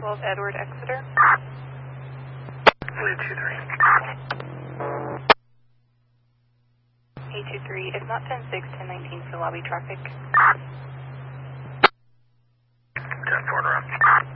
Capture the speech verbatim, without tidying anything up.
twelve Edward Exeter. eight two three. eight two three, if not ten six, ten nineteen for lobby traffic. ten four, around.